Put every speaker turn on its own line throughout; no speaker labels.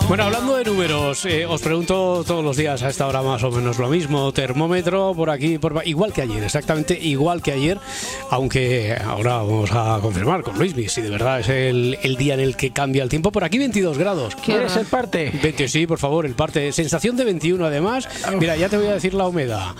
Bueno, hablando de números, os pregunto todos los días a esta hora más o menos lo mismo. Termómetro por aquí, igual que ayer, exactamente igual que ayer, aunque ahora vamos a confirmar con Luismi si de verdad es el día en el que cambia el tiempo. Por aquí 22 grados.
¿Quieres el parte?
20, sí, por favor, el parte. Sensación de 21 además. Mira, ya te voy a decir la humedad.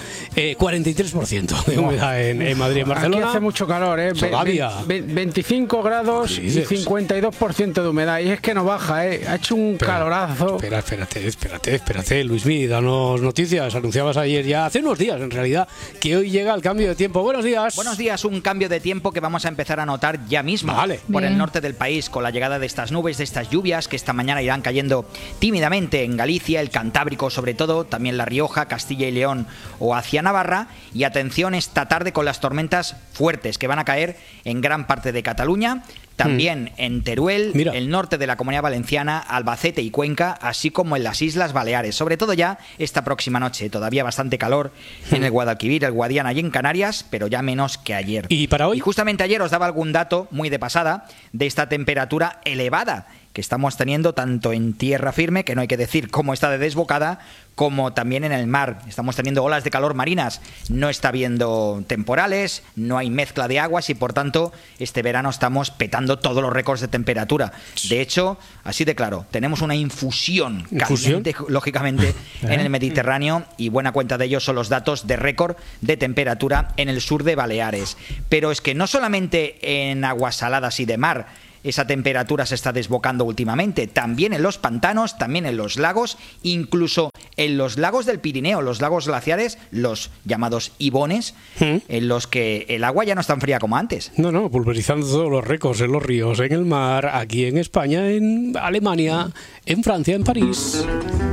43% de humedad en Madrid y en Barcelona.
Aquí hace mucho calor, ¿eh?
Todavía.
25 grados y 52% de humedad. Y es que no baja, ¿eh? Ha hecho un calorazo. Espérate, Luismi, danos noticias. Anunciabas ayer ya, hace unos días en realidad, que hoy llega el cambio de tiempo. Buenos días.
Buenos días, un cambio de tiempo que vamos a empezar a notar ya mismo.
Vale.
Por el norte del país, con la llegada de estas nubes, de estas lluvias que esta mañana irán cayendo tímidamente en Galicia, el Cantábrico sobre todo, también La Rioja, Castilla y León o hacia Navarra. Y atención esta tarde con las tormentas fuertes que van a caer en gran parte de Cataluña. También en Teruel, el norte de la Comunidad Valenciana, Albacete y Cuenca, así como en las Islas Baleares. Sobre todo ya esta próxima noche. Todavía bastante calor en el Guadalquivir, el Guadiana y en Canarias, pero ya menos que ayer.
¿Y para hoy?
Y justamente ayer os daba algún dato muy de pasada de esta temperatura elevada que estamos teniendo tanto en tierra firme, que no hay que decir cómo está de desbocada, como también en el mar. Estamos teniendo olas de calor marinas, no está habiendo temporales, no hay mezcla de aguas y por tanto este verano estamos petando todos los récords de temperatura. De hecho, así de claro, tenemos una infusión caliente, lógicamente, en el Mediterráneo y buena cuenta de ello son los datos de récord de temperatura en el sur de Baleares. Pero es que no solamente en aguas saladas y de mar esa temperatura se está desbocando últimamente, también en los pantanos, también en los lagos, incluso en los lagos del Pirineo, los lagos glaciares, los llamados ibones, en los que el agua ya no es tan fría como antes.
No, pulverizando todos los récords en los ríos, en el mar, aquí en España, en Alemania, en Francia, en París.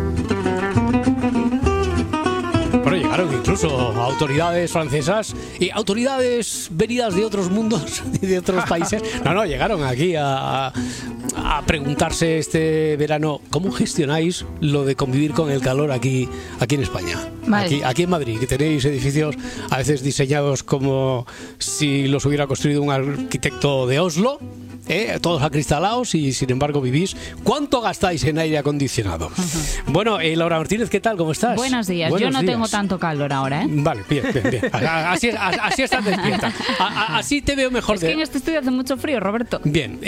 Bueno, llegaron incluso autoridades francesas y autoridades venidas de otros mundos y de otros países. No, llegaron aquí a preguntarse este verano cómo gestionáis lo de convivir con el calor aquí en España. Vale. Aquí en Madrid, que tenéis edificios a veces diseñados como si los hubiera construido un arquitecto de Oslo. Todos acristalados y sin embargo vivís. ¿Cuánto gastáis en aire acondicionado? Bueno, Laura Martínez, ¿qué tal? ¿Cómo estás?
Buenos días. Yo no tengo tanto calor ahora, ¿eh?
Vale, bien. Así estás despierta. Así te veo mejor.
Es que en este estudio hace mucho frío, Roberto.
Bien,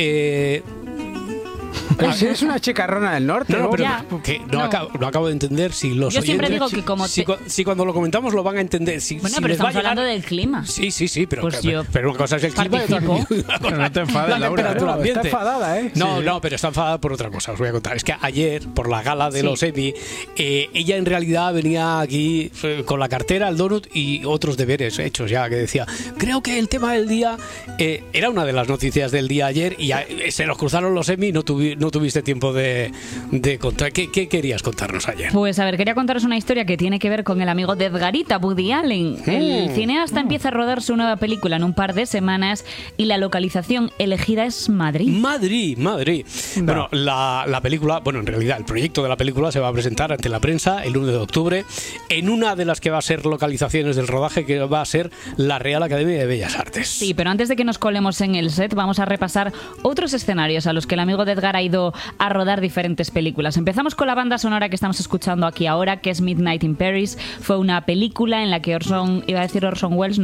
es una chicarrona del norte.
No, pero no acabo de entender si los
Yo
oyentes,
siempre digo que como
si cuando lo comentamos lo van a entender.
Bueno, pero estamos hablando del clima.
Sí, pero,
pues
pero una cosa es el clima y otra
no te enfades, Laura. Está enfadada, ¿eh?
No, pero está enfadada por otra cosa. Os voy a contar. Es que ayer, por la gala de los Emmy, ella en realidad venía aquí con la cartera, el donut y otros deberes hechos ya, que decía, creo que el tema del día era una de las noticias del día ayer y se nos cruzaron los Emmy y no tuviste tiempo de contar. ¿Qué querías contarnos ayer?
Pues a ver, quería contaros una historia que tiene que ver con el amigo de Edgarita, Woody Allen. El cineasta empieza a rodar su nueva película en un par de semanas y la localización elegida es Madrid.
Madrid. Bueno, la película, en realidad el proyecto de la película se va a presentar ante la prensa el 1 de octubre en una de las que va a ser localizaciones del rodaje, que va a ser la Real Academia de Bellas Artes.
Sí, pero antes de que nos colemos en el set, vamos a repasar otros escenarios a los que el amigo de Edgar ha ido a rodar diferentes películas. Empezamos con la banda sonora que estamos escuchando aquí ahora, que es Midnight in Paris. Fue una película en la que Orson Welles,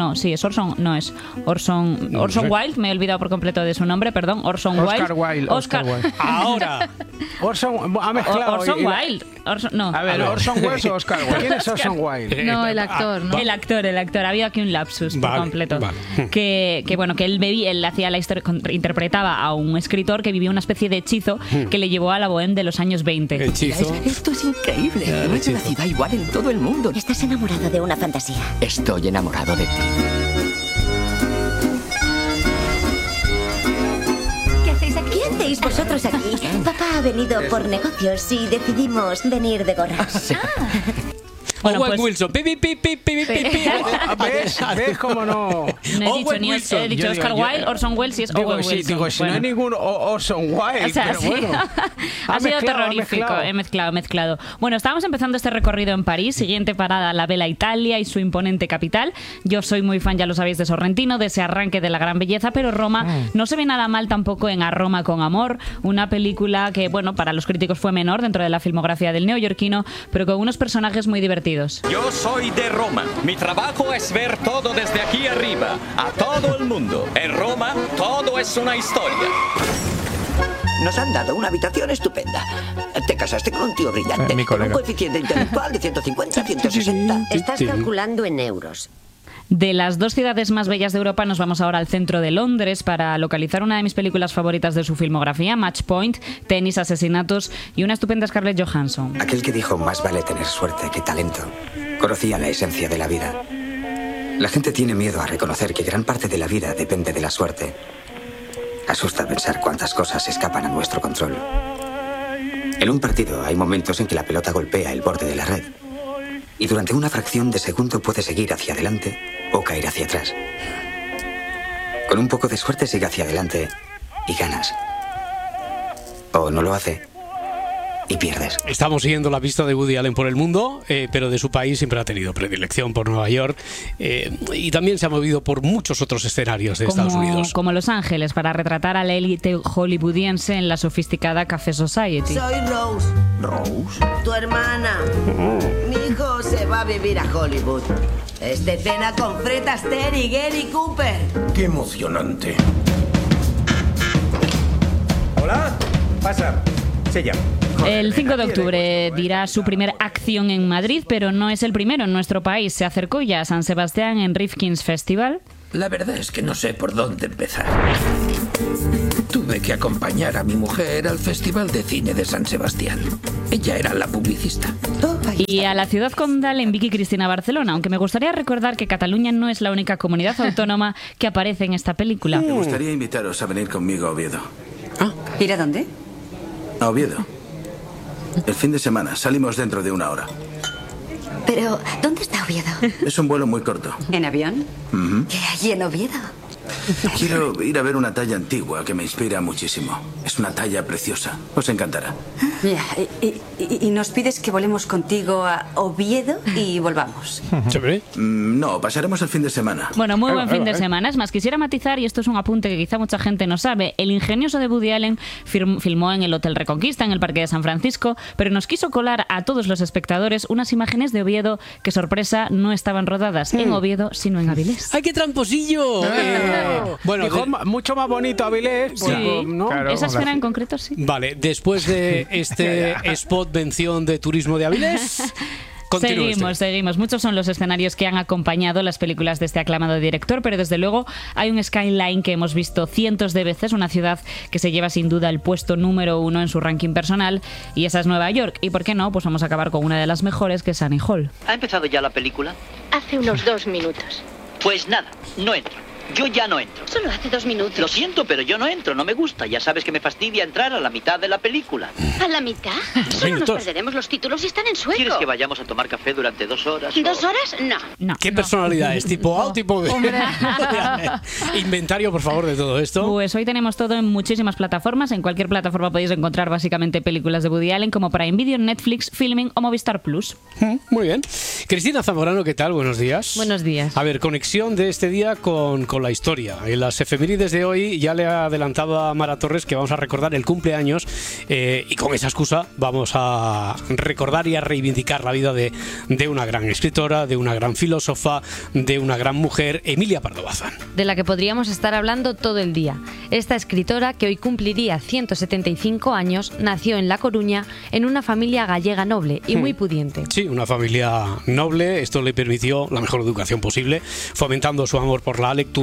Orson Wilde, me he olvidado por completo de su nombre, perdón, Orson Wilde.
Ahora.
Orson ha mezclado.
Orson Wilde.
Orson Welles o Oscar Wilde. ¿Quién es Orson Wilde?
No, el actor, ¿no? El actor. Ha habido aquí un lapsus por completo. Vale. Que él hacía la historia, interpretaba a un escritor que vivía una especie de hechizo que le llevó a la Bohème de los años 20.
¿Hechizo? Esto es increíble. No hay una ciudad igual en todo el mundo.
Estás enamorado de una fantasía.
Estoy enamorado de ti.
¿Qué hacéis vosotros aquí? Papá ha venido por negocios y decidimos venir de gorras.
Bueno,
Owen
pues-
Wilson. Pi, pi, pi, pi, pi, pi, pi.
¿Ves cómo no?
No he dicho
Owen
ni
Wilson.
he dicho
Yo
Oscar
digo,
Wilde, Orson Welles y es
Digo,
Owen
sí,
Wilson.
digo, si no hay ningún Orson Wilde,
O sea,
pero
sí.
bueno.
Ha sido
mezclado,
terrorífico. He mezclado. Bueno, estábamos empezando este recorrido en París. Siguiente parada, la Bella Italia y su imponente capital. Yo soy muy fan, ya lo sabéis, de Sorrentino, de ese arranque de la gran belleza, pero Roma no se ve nada mal tampoco en A Roma con Amor, una película que, bueno, para los críticos fue menor dentro de la filmografía del neoyorquino, pero con unos personajes muy divertidos.
Yo soy de Roma. Mi trabajo es ver todo desde aquí arriba, a todo el mundo. En Roma, todo es una historia.
Nos han dado una habitación estupenda. Te casaste con un tío brillante,
Mi
con un
colega.
coeficiente intelectual de 150, 160.
Estás calculando en euros.
De las dos ciudades más bellas de Europa nos vamos ahora al centro de Londres para localizar una de mis películas favoritas de su filmografía, Match Point, tenis, asesinatos y una estupenda Scarlett Johansson.
Aquel que dijo más vale tener suerte que talento, conocía la esencia de la vida. La gente tiene miedo a reconocer que gran parte de la vida depende de la suerte. Asusta pensar cuántas cosas escapan a nuestro control. En un partido hay momentos en que la pelota golpea el borde de la red y durante una fracción de segundo puede seguir hacia adelante o caer hacia atrás. Con un poco de suerte sigue hacia adelante y ganas. O no lo hace y pierdes.
Estamos siguiendo la pista de Woody Allen por el mundo, pero de su país siempre ha tenido predilección por Nueva York y también se ha movido por muchos otros escenarios de Estados Unidos.
Como Los Ángeles, para retratar a la élite hollywoodiense en la sofisticada Café Society.
Soy Rose.
Rose.
Tu hermana. Mi hijo se va a vivir a Hollywood. Este cena con Fred Astaire y Gary Cooper.
¡Qué emocionante!
Hola, pasa, sella.
El 5 de octubre dirá su primera acción en Madrid, pero no es el primero en nuestro país. Se acercó ya a San Sebastián en Rifkin's Festival.
La verdad es que no sé por dónde empezar. Tuve que acompañar a mi mujer al Festival de Cine de San Sebastián. Ella era la publicista.
Y a la ciudad condal en Vicky Cristina Barcelona, aunque me gustaría recordar que Cataluña no es la única comunidad autónoma que aparece en esta película.
Me gustaría invitaros a venir conmigo a Oviedo.
¿Ir a dónde?
A Oviedo. El fin de semana. Salimos dentro de una hora.
Pero, ¿dónde está Oviedo?
Es un vuelo muy corto.
¿En avión?
¿Qué hay en Oviedo?
Quiero ir a ver una talla antigua que me inspira muchísimo. Es una talla preciosa. Os encantará.
Ya, y nos pides que volemos contigo a Oviedo y volvamos.
No, pasaremos el fin de semana.
Bueno, muy buen fin de semana. Es más, quisiera matizar, y esto es un apunte que quizá mucha gente no sabe, el ingenioso de Woody Allen filmó en el Hotel Reconquista, en el Parque de San Francisco, pero nos quiso colar a todos los espectadores unas imágenes de Oviedo que, sorpresa, no estaban rodadas en Oviedo, sino en Avilés.
¡Ay, qué tramposillo!
Bueno, mucho más bonito Avilés.
Sí,
pues, ¿no?
claro, esa esfera en concreto sí.
Vale, después de este spot mención de turismo de Avilés,
Seguimos. Muchos son los escenarios que han acompañado las películas de este aclamado director, pero desde luego hay un skyline que hemos visto cientos de veces, una ciudad que se lleva sin duda el puesto número 1 en su ranking personal, y esa es Nueva York. Y por qué no, pues vamos a acabar con una de las mejores, que es Annie Hall.
¿Ha empezado ya la película?
Hace unos 2 minutos.
Pues nada, no entro. Yo ya no entro.
Solo hace 2 minutos.
Lo siento, pero yo no entro, no me gusta. Ya sabes que me fastidia entrar a la mitad de la película.
¿A la mitad? Solo nos perderemos los títulos y están en sueco.
¿Quieres que vayamos a tomar café durante 2 horas?
2 horas? No.
¿Qué personalidad es? ¿Tipo A o tipo B? Inventario, por favor, de todo esto.
Pues hoy tenemos todo en muchísimas plataformas. En cualquier plataforma podéis encontrar básicamente películas de Woody Allen, como Prime Video, Netflix, Filming o Movistar Plus.
Muy bien. Cristina Zamorano, ¿qué tal? Buenos días.
Buenos días.
A ver, conexión de este día con la historia. En las efemérides de hoy ya le ha adelantado a Mara Torres que vamos a recordar el cumpleaños y con esa excusa vamos a recordar y a reivindicar la vida de una gran escritora, de una gran filósofa, de una gran mujer, Emilia Pardo Bazán.
De la que podríamos estar hablando todo el día. Esta escritora, que hoy cumpliría 175 años, nació en La Coruña en una familia gallega noble y muy pudiente.
Sí, una familia noble. Esto le permitió la mejor educación posible, fomentando su amor por la lectura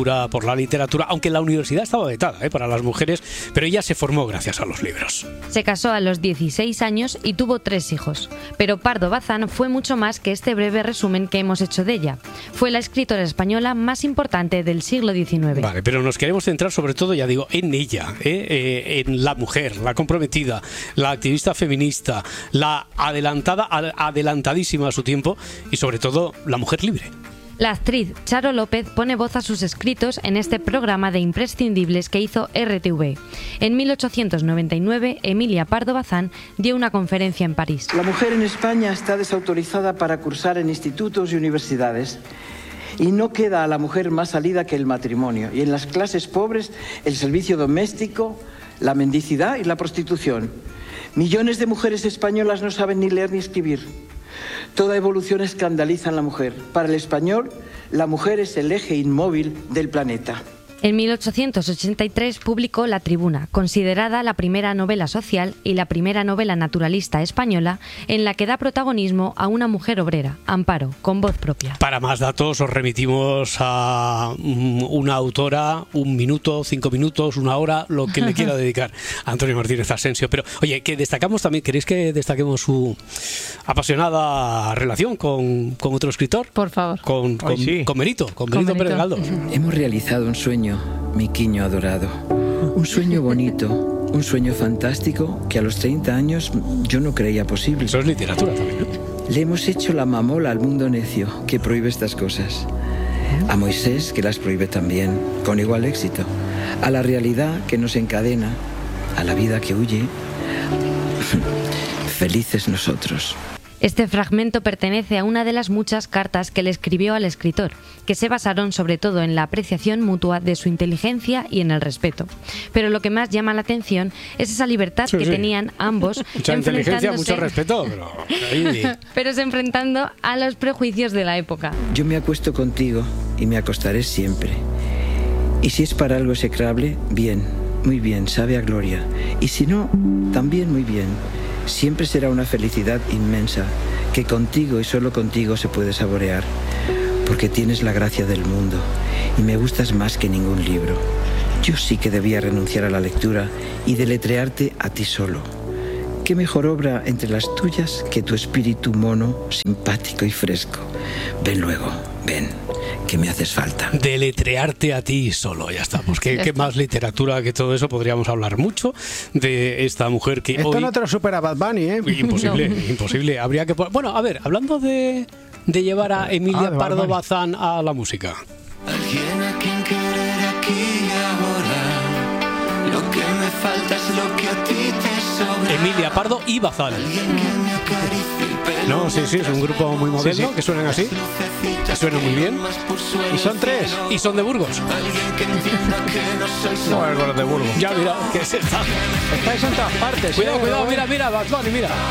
cultura, por la literatura, aunque la universidad estaba vetada para las mujeres, pero ella se formó gracias a los libros.
Se casó a los 16 años y tuvo 3 hijos. Pero Pardo Bazán fue mucho más que este breve resumen que hemos hecho de ella. Fue la escritora española más importante del siglo XIX.
Vale, pero nos queremos centrar sobre todo, ya digo, en ella, en la mujer, la comprometida, la activista feminista, la adelantadísima a su tiempo y sobre todo la mujer libre.
La actriz Charo López pone voz a sus escritos en este programa de imprescindibles que hizo RTV. En 1899, Emilia Pardo Bazán dio una conferencia en París.
La mujer en España está desautorizada para cursar en institutos y universidades. Y no queda a la mujer más salida que el matrimonio. Y en las clases pobres, el servicio doméstico, la mendicidad y la prostitución. Millones de mujeres españolas no saben ni leer ni escribir. Toda evolución escandaliza a la mujer. Para el español, la mujer es el eje inmóvil del planeta.
En 1883 publicó La Tribuna, considerada la primera novela social y la primera novela naturalista española en la que da protagonismo a una mujer obrera, Amparo, con voz propia.
Para más datos os remitimos a una autora, 1 minuto, 5 minutos, 1 hora, lo que le quiera dedicar a Antonio Martínez Asensio. Pero, oye, que destacamos también, ¿queréis que destaquemos su apasionada relación con otro escritor?
Por favor.
Con Merito Pérez Galdós.
Hemos realizado un sueño, mi quiño adorado. Un sueño bonito, un sueño fantástico que a los 30 años yo no creía posible.
Eso es literatura también, ¿no?
Le hemos hecho la mamola al mundo necio que prohíbe estas cosas. A Moisés, que las prohíbe también, con igual éxito. A la realidad que nos encadena, a la vida que huye. Felices nosotros.
Este fragmento pertenece a una de las muchas cartas que le escribió al escritor, que se basaron sobre todo en la apreciación mutua de su inteligencia y en el respeto. Pero lo que más llama la atención es esa libertad que tenían ambos.
Mucha inteligencia, mucho respeto,
pero se enfrentando a los prejuicios de la época.
Yo me acuesto contigo y me acostaré siempre. Y si es para algo execrable, bien, muy bien, sabe a gloria. Y si no, también muy bien. Siempre será una felicidad inmensa que contigo y solo contigo se puede saborear, porque tienes la gracia del mundo y me gustas más que ningún libro. Yo sí que debía renunciar a la lectura y deletrearte a ti solo. ¿Qué mejor obra entre las tuyas que tu espíritu mono, simpático y fresco? Ven luego, ven, que me haces falta.
Deletrearte a ti solo, ya estamos. ¿Qué más literatura que todo eso? Podríamos hablar mucho de esta mujer que
Esto
hoy...
no te lo supera Bad Bunny, ¿eh?
Imposible, no. Imposible. Habría que... Bueno, a ver, hablando de llevar a Emilia Pardo Bazán a la música.
Alguien a quien querer aquí y ahora. Lo que me falta es lo que a ti te sobra.
Emilia Pardo y Bazán. No, sí, es un grupo muy moderno, que suenan así, que suenan muy bien.
Y son 3.
Y son de Burgos.
No, el de Burgos.
Ya, mira, que se está.
Estáis en todas partes.
Cuidado, mira, Bad Bunny, mira.